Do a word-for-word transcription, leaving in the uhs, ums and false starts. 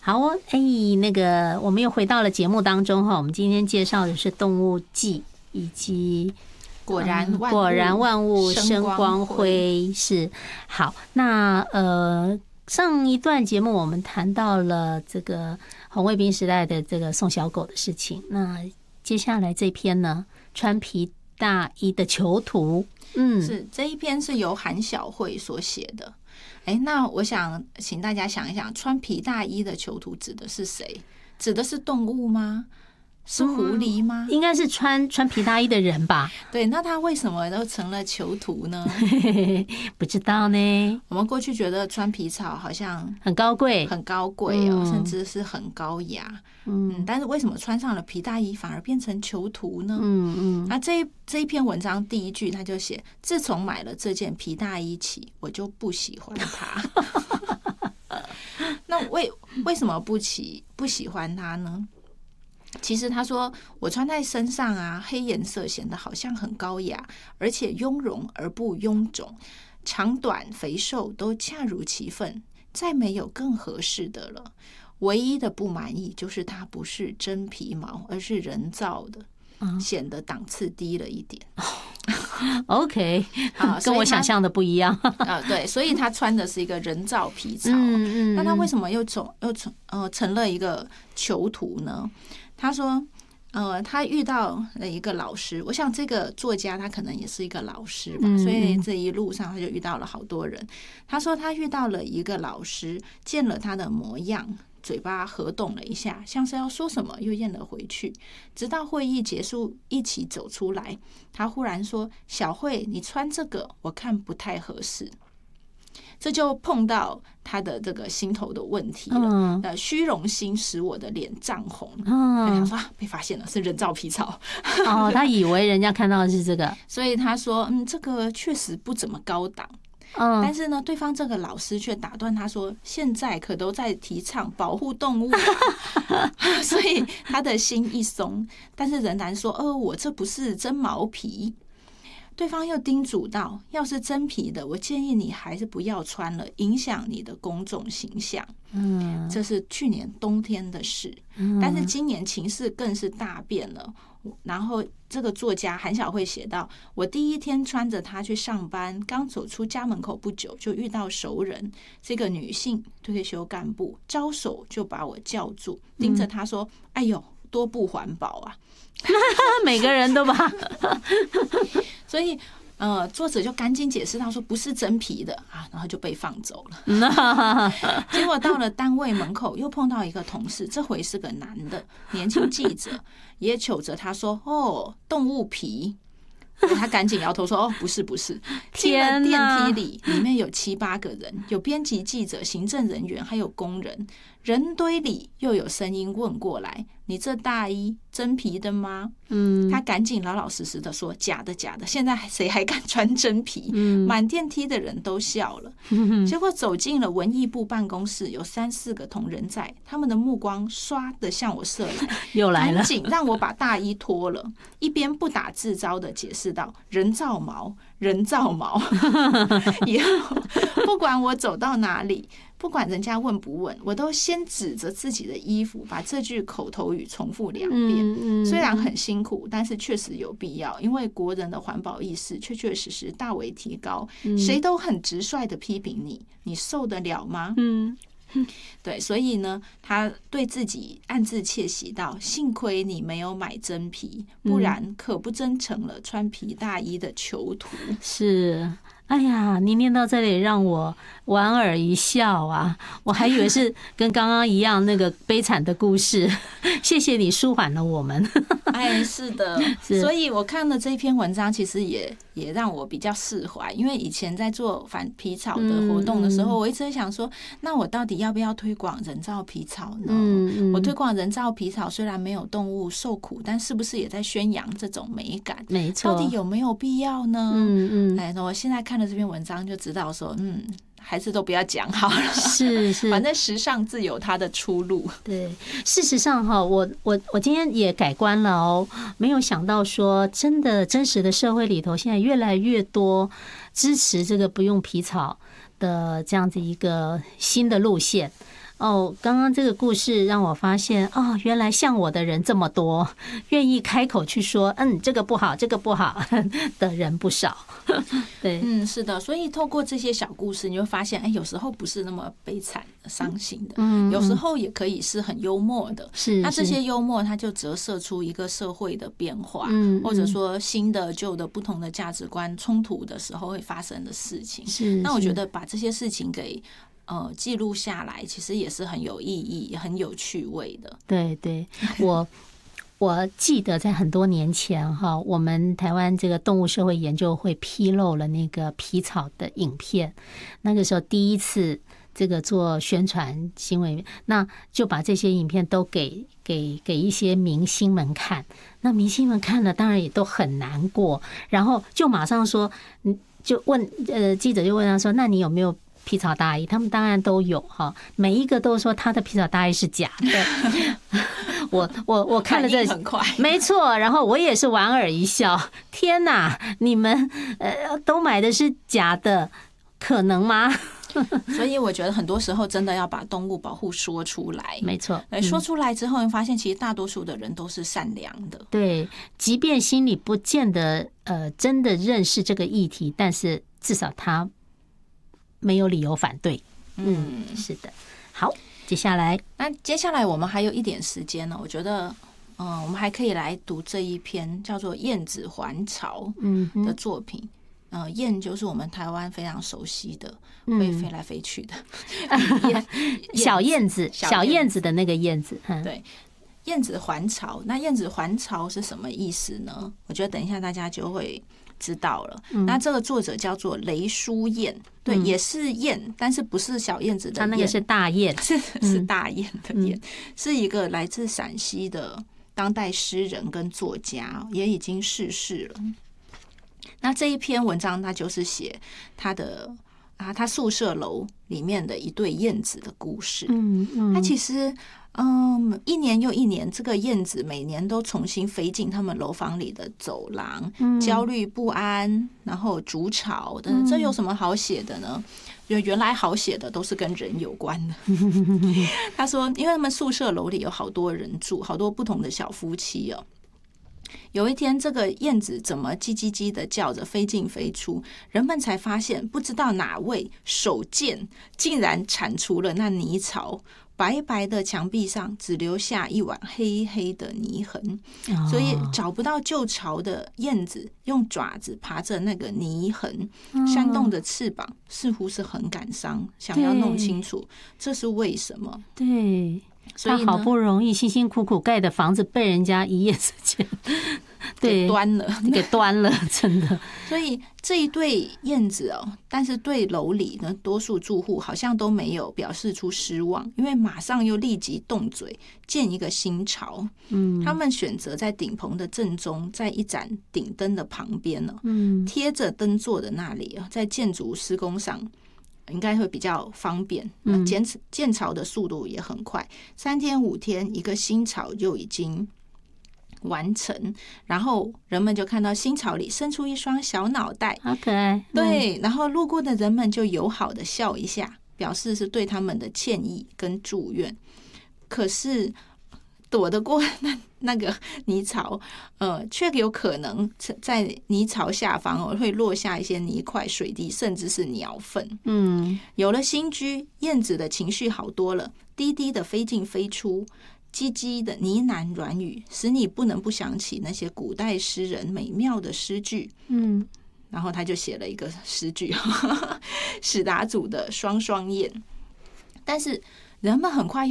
好哦，哎，那个我们又回到了节目当中哈。我们今天介绍的是动物记以及果然万物果然万物生生光光辉辉是好。那呃，上一段节目我们谈到了这个红卫兵时代的这个送小狗的事情。那接下来这篇呢，穿皮大衣的囚徒，嗯， 是这一篇是由韩小慧所写的。哎，那我想请大家想一想，穿皮大衣的囚徒指的是谁？指的是动物吗？是狐狸吗？ 应该是穿穿皮大衣的人吧？ 对，那他为什么都成了囚徒呢？ 不知道呢。 我们过去觉得穿皮草好像很高贵， 很高贵哦， 嗯甚至是很高雅。 嗯嗯，但是为什么穿上了皮大衣反而变成囚徒呢？ 嗯嗯， 那这一这一篇文章第一句他就写：自从买了这件皮大衣起，我就不喜欢它。那为为什么不喜不喜欢它呢？其实他说，我穿在身上啊，黑颜色显得好像很高雅，而且雍容而不臃肿，长短肥瘦都恰如其分，再没有更合适的了。唯一的不满意就是它不是真皮毛，而是人造的，显得档次低了一点。 OK， 啊， 跟我想象的不一样啊。对，所以他穿的是一个人造皮草。 嗯嗯， 那他为什么又从又从呃成了一个囚徒呢？他说，呃，他遇到了一个老师，我想这个作家他可能也是一个老师吧，所以这一路上他就遇到了好多人。他说他遇到了一个老师，见了他的模样，嘴巴合动了一下，像是要说什么，又咽了回去。直到会议结束，一起走出来，他忽然说：“小慧，你穿这个我看不太合适。”这就碰到他的这个心头的问题了。嗯、呃，虚荣心使我的脸涨红。嗯，他说、啊、被发现了，是人造皮草。 哦，他以为人家看到的是这个， 所以他说：“嗯，这个确实不怎么高档。”嗯，但是呢，对方这个老师却打断他说：“现在可都在提倡保护动物啊。”所以他的心一松，但是仍然说：“哦，我这不是真毛皮。”对方又叮嘱道：“要是真皮的，我建议你还是不要穿了，影响你的公众形象。”嗯，这是去年冬天的事，但是今年情势更是大变了。然后这个作家韩小慧写道：“我第一天穿着它去上班，刚走出家门口不久，就遇到熟人，这个女性退休干部，招手就把我叫住，盯着她说：‘哎呦，多不环保啊！’ 每个人都把， 所以呃，作者就赶紧解释到说不是真皮的啊，然后就被放走了。结果到了单位门口，又碰到一个同事，这回是个男的，年轻记者，也糗着他说：‘哦，动物皮。’他赶紧摇头说：‘哦，不是不是。’进了电梯里，里面有七八个人，有编辑、记者、行政人员，还有工人。人堆里又有声音问过来：‘你这大衣真皮的吗？’嗯，他赶紧老老实实的说：‘假的，假的。’现在谁还敢穿真皮？嗯，满电梯的人都笑了。嗯、结果走进了文艺部办公室，有三四个同仁在，他们的目光唰的向我射来， 又来了， 赶紧让我把大衣脱了，一边不打自招的解释道：‘人造毛，人造毛。’以后不管我走到哪里。”不管人家问不问，我都先指着自己的衣服，把这句口头语重复两遍。嗯嗯、虽然很辛苦，但是确实有必要，因为国人的环保意识确确实实大为提高。嗯、谁都很直率的批评你，你受得了吗？嗯，对，所以呢，他对自己暗自窃喜道：幸亏你没有买真皮，不然可不真成了穿皮大衣的囚徒。 是。哎呀，你念到这里让我莞尔一笑啊！我还以为是跟刚刚一样那个悲惨的故事，谢谢你舒缓了我们。 哎，是的，是所以我看了这篇文章，其实也也让我比较释怀，因为以前在做反皮草的活动的时候，嗯、我一直在想说，那我到底要不要推广人造皮草呢？嗯嗯、我推广人造皮草虽然没有动物受苦，但是不是也在宣扬这种美感？ 没错， 到底有没有必要呢？ 嗯嗯， 哎，我现在看了这篇文章就知道说，嗯。还是都不要讲好了， 是是， 反正时尚自有它的出路。 对，事实上哈，我我我今天也改观了哦，没有想到说真的真实的社会里头，现在越来越多支持这个不用皮草的这样子一个新的路线。 哦，刚刚这个故事让我发现，哦，原来像我的人这么多，愿意开口去说，嗯，这个不好，这个不好的人不少。对， 嗯，是的，所以透过这些小故事，你会发现，哎，有时候不是那么悲惨的、伤心的， 嗯， 有时候也可以是很幽默的。 是， 那这些幽默，它就折射出一个社会的变化， 嗯， 或者说新的、旧的、不同的价值观冲突的时候会发生的事情。 是， 那我觉得把这些事情给呃记录下来，其实也是很有意义、很有趣味的。 对对，我。我记得在很多年前哈，我们台湾这个动物社会研究会披露了那个皮草的影片，那个时候第一次这个做宣传新闻，那就把这些影片都给给给一些明星们看，那明星们看了当然也都很难过，然后就马上说，嗯，就问呃记者就问他说，那你有没有皮草大衣？他们当然都有哈，每一个都说他的皮草大衣是假的。我我我看了这很快， 没错，然后我也是莞尔一笑。天哪，你们呃都买的是假的，可能吗？ 所以我觉得很多时候真的要把动物保护说出来。 没错， 嗯、说出来之后，你发现其实大多数的人都是善良的。 对，即便心里不见得呃真的认识这个议题，但是至少他没有理由反对。嗯，嗯是的。好。接下来， 那接下来我们还有一点时间呢，我觉得，嗯，我们还可以来读这一篇叫做《燕子还巢》的作品。嗯、呃，燕就是我们台湾非常熟悉的会飞来飞去的、嗯、燕小燕子，小燕子的那个燕子。嗯、 对，燕子还巢。那燕子还巢是什么意思呢？我觉得等一下大家就会知道了。嗯、那这个作者叫做雷书燕。对，也是燕，但是不是小燕子的燕， 它那个是大雁， 是是大雁的雁，嗯、是一个来自陕西的当代诗人跟作家，也已经逝世了。那这一篇文章，他就是写他的啊，他宿舍楼里面的一对燕子的故事。嗯嗯，那其实。嗯，一年又一年，这个燕子每年都重新飞进他们楼房里的走廊，嗯、焦虑不安，然后筑巢的，这有什么好写的呢？原来好写的都是跟人有关的。他说，因为他们宿舍楼里有好多人住，好多不同的小夫妻哦。有一天，这个燕子怎么叽叽叽的叫着飞进飞出，人们才发现，不知道哪位手贱竟然铲除了那泥巢。白白的墙壁上只留下一碗黑黑的泥痕，所以找不到旧巢的燕子用爪子爬着那个泥痕，扇动的翅膀似乎是很感伤，想要弄清楚这是为什么。 对，所以他好不容易辛辛苦苦盖的房子被人家一夜之间给端了， 给端了，真的。 所以这一对燕子哦，但是对楼里呢，多数住户好像都没有表示出失望，因为马上又立即动嘴建一个新巢。嗯，他们选择在顶棚的正中，在一盏顶灯的旁边呢，嗯，贴着灯座的那里啊，在建筑施工上应该会比较方便，嗯，建建巢的速度也很快，三天五天一个新巢就已经完成，然后人们就看到新巢里伸出一双小脑袋， 好可爱。 对，然后路过的人们就友好的笑一下，表示是对他们的歉意跟祝愿。可是躲得过那那个泥巢，呃，却有可能在泥巢下方哦会落下一些泥块、水滴，甚至是鸟粪。嗯，有了新居，燕子的情绪好多了，低低的飞进飞出。唧唧的呢喃软语，使你不能不想起那些古代诗人美妙的诗句。嗯，然后他就写了一个诗句，史达祖的《双双燕》。但是人们很快